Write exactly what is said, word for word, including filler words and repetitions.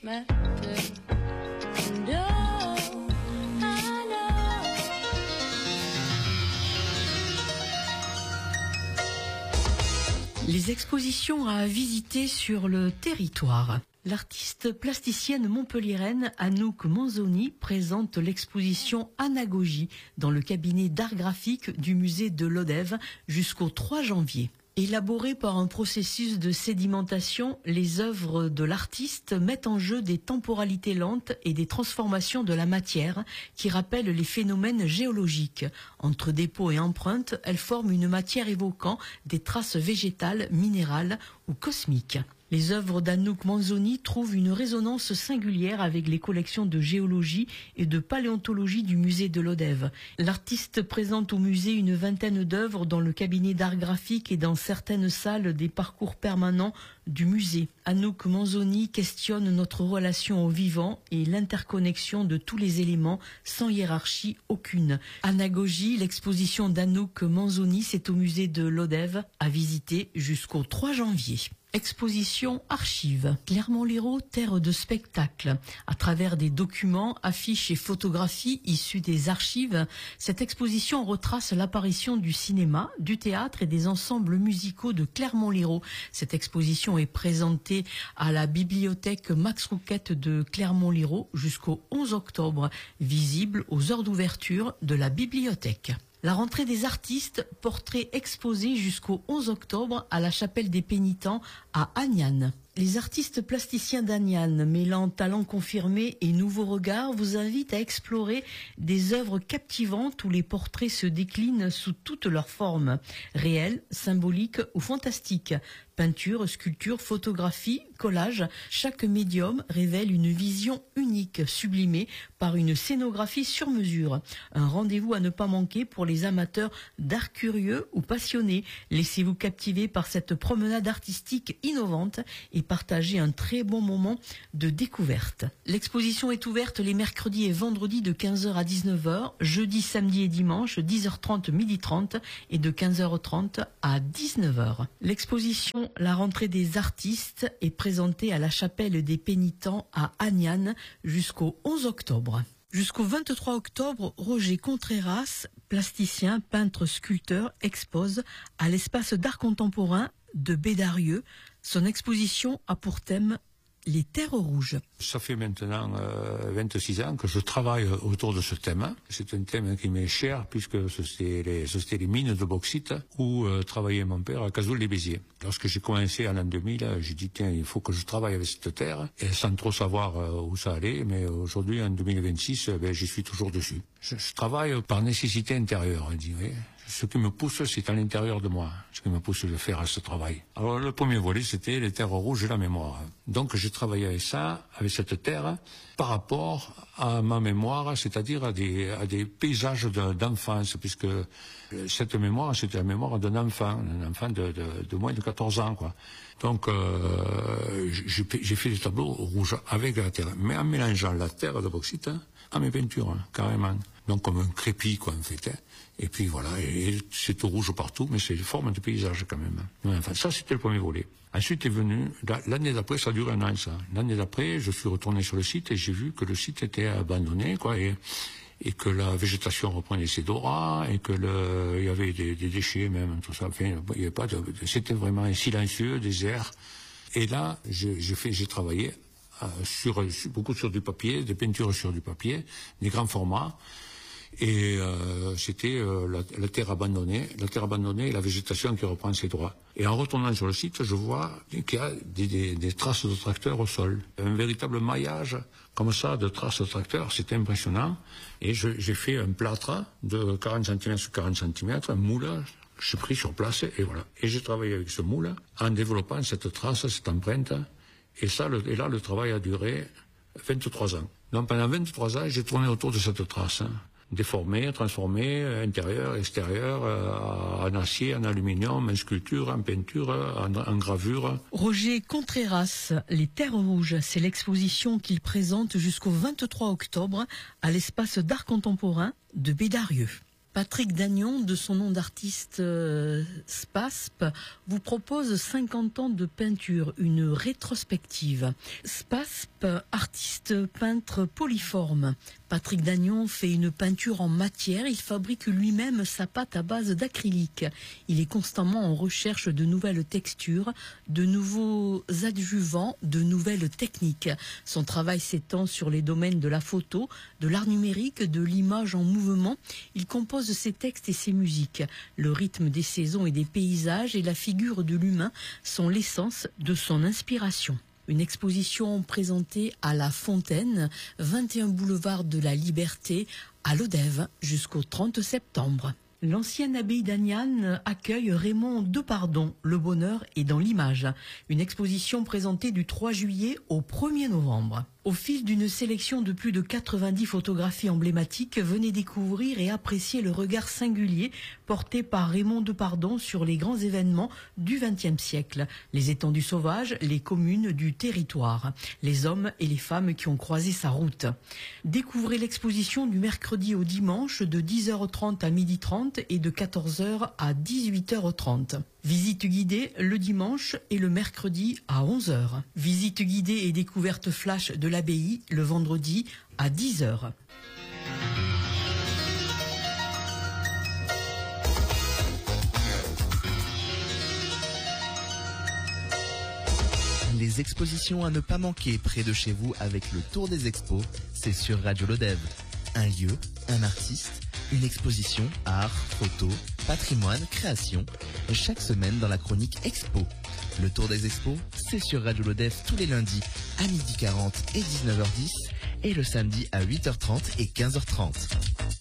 Les expositions à visiter sur le territoire. L'artiste plasticienne montpelliéraine Anouk Manzoni présente l'exposition Anagogie dans le cabinet d'art graphique du musée de Lodève jusqu'au trois janvier. Élaborées par un processus de sédimentation, les œuvres de l'artiste mettent en jeu des temporalités lentes et des transformations de la matière qui rappellent les phénomènes géologiques. Entre dépôt et empreinte, elles forment une matière évoquant des traces végétales, minérales ou cosmiques. Les œuvres d'Anouk Manzoni trouvent une résonance singulière avec les collections de géologie et de paléontologie du musée de Lodève. L'artiste présente au musée une vingtaine d'œuvres dans le cabinet d'art graphique et dans certaines salles des parcours permanents du musée. Anouk Manzoni questionne notre relation au vivant et l'interconnexion de tous les éléments sans hiérarchie aucune. Anagogie, l'exposition d'Anouk Manzoni, c'est au musée de Lodève à visiter jusqu'au trois janvier. Exposition archives. Clermont-Lérault, terre de spectacle. À travers des documents, affiches et photographies issues des archives, cette exposition retrace l'apparition du cinéma, du théâtre et des ensembles musicaux de Clermont-Lérault. Cette exposition est présentée à la bibliothèque Max Rouquette de Clermont-Lérault jusqu'au onze octobre, visible aux heures d'ouverture de la bibliothèque. La rentrée des artistes, portrait exposé jusqu'au onze octobre à la chapelle des Pénitents à Agnan. Les artistes plasticiens d'Agnan, mêlant talent confirmé et nouveaux regards, vous invitent à explorer des œuvres captivantes où les portraits se déclinent sous toutes leurs formes, réelles, symboliques ou fantastiques. Peinture, sculpture, photographie, collage, chaque médium révèle une vision unique, sublimée par une scénographie sur mesure. Un rendez-vous à ne pas manquer pour les amateurs d'art curieux ou passionnés. Laissez-vous captiver par cette promenade artistique innovante et partagez un très bon moment de découverte. L'exposition est ouverte les mercredis et vendredis de quinze heures à dix-neuf heures, jeudi, samedi et dimanche, dix heures trente, midi trente et de quinze heures trente à dix-neuf heures. L'exposition La rentrée des artistes est présentée à la chapelle des Pénitents à Agnan jusqu'au onze octobre. Jusqu'au vingt-trois octobre, Roger Contreras, plasticien, peintre, sculpteur, expose à l'espace d'art contemporain de Bédarieux. Son exposition a pour thème les terres rouges. Ça fait maintenant euh, vingt-six ans que je travaille autour de ce thème. C'est un thème qui m'est cher puisque c'était les, c'était les mines de bauxite où euh, travaillait mon père à Cazoul-les-Béziers. Lorsque j'ai commencé en l'an deux mille, j'ai dit tiens, il faut que je travaille avec cette terre et sans trop savoir euh, où ça allait. Mais aujourd'hui, en deux mille vingt-six, ben, j'y suis toujours dessus. Je, je travaille par nécessité intérieure, on dirait. Ce qui me pousse, c'est à l'intérieur de moi, ce qui me pousse de faire ce travail. Alors le premier volet, c'était les terres rouges et la mémoire. Donc j'ai travaillé avec ça, avec cette terre, par rapport à ma mémoire, c'est-à-dire à des, à des paysages de, d'enfance, puisque cette mémoire, c'était la mémoire d'un enfant, un enfant de, de, de moins de quatorze ans, quoi. Donc euh, j'ai, j'ai fait des tableaux rouges avec la terre, mais en mélangeant la terre de bauxite à mes peintures, hein, carrément. Donc comme un crépi, quoi, en fait. Hein. Et puis voilà, et c'est tout rouge partout, mais c'est une forme de paysage quand même. Enfin, ça c'était le premier volet. Ensuite est venu, l'année d'après, ça dure un an ça. L'année d'après, je suis retourné sur le site et j'ai vu que le site était abandonné, quoi, et, et que la végétation reprenait ses droits, et que le, il y avait des, des déchets même, tout ça. Enfin, il y avait pas de, c'était vraiment un silencieux, désert. Et là, j'ai, j'ai fait, j'ai travaillé euh, sur, sur beaucoup sur du papier, des peintures sur du papier, des grands formats. Et euh, c'était euh, la, la terre abandonnée, la terre abandonnée et la végétation qui reprend ses droits. Et en retournant sur le site, je vois qu'il y a des, des, des traces de tracteurs au sol. Un véritable maillage comme ça de traces de tracteurs, c'était impressionnant. Et je, j'ai fait un plâtre de quarante centimètres sur quarante centimètres, un moule. J'ai pris sur place et voilà. Et j'ai travaillé avec ce moule en développant cette trace, cette empreinte. Et ça, le, et là, le travail a duré vingt-trois ans. Donc pendant vingt-trois ans, j'ai tourné autour de cette trace. Déformé, transformé, intérieur, extérieur, euh, en acier, en aluminium, en sculpture, en peinture, en, en gravure. Roger Contreras, Les Terres Rouges, c'est l'exposition qu'il présente jusqu'au vingt-trois octobre à l'espace d'art contemporain de Bédarieux. Patrick Dagnon, de son nom d'artiste euh, Spasp, vous propose cinquante ans de peinture, une rétrospective. Spasp, artiste peintre polyforme. Patrick Dagnon fait une peinture en matière, il fabrique lui-même sa pâte à base d'acrylique. Il est constamment en recherche de nouvelles textures, de nouveaux adjuvants, de nouvelles techniques. Son travail s'étend sur les domaines de la photo, de l'art numérique, de l'image en mouvement. Il compose ses textes et ses musiques. Le rythme des saisons et des paysages et la figure de l'humain sont l'essence de son inspiration. Une exposition présentée à La Fontaine, vingt et un boulevard de la Liberté, à Lodève, jusqu'au trente septembre. L'ancienne abbaye d'Agnan accueille Raymond Depardon, Le bonheur est dans l'image. Une exposition présentée du trois juillet au premier novembre. Au fil d'une sélection de plus de quatre-vingt-dix photographies emblématiques, venez découvrir et apprécier le regard singulier porté par Raymond Depardon sur les grands événements du vingtième siècle. Les étendues sauvages, les communes du territoire, les hommes et les femmes qui ont croisé sa route. Découvrez l'exposition du mercredi au dimanche de dix heures trente à midi trente et de quatorze heures à dix-huit heures trente. Visite guidée le dimanche et le mercredi à onze heures. Visite guidée et découverte flash de l'abbaye le vendredi à dix heures. Les expositions à ne pas manquer près de chez vous avec le Tour des Expos, c'est sur Radio Lodève. Un lieu, un artiste, une exposition, art, photo, patrimoine, création. Chaque semaine dans la chronique Expo. Le Tour des Expos, c'est sur Radio Lodève tous les lundis à midi quarante et dix-neuf heures dix et le samedi à huit heures trente et quinze heures trente.